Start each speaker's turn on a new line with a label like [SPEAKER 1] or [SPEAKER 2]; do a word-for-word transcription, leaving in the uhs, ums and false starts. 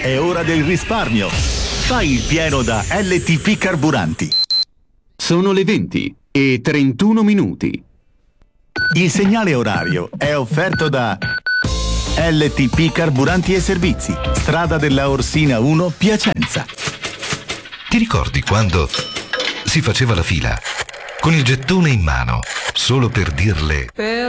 [SPEAKER 1] È ora del risparmio. Fai il pieno da L T P Carburanti.
[SPEAKER 2] Sono le venti e trentuno minuti.
[SPEAKER 1] Il segnale orario è offerto da L T P Carburanti e Servizi, strada della Orsina uno, Piacenza.
[SPEAKER 3] Ti ricordi quando si faceva la fila con il gettone in mano solo per dirle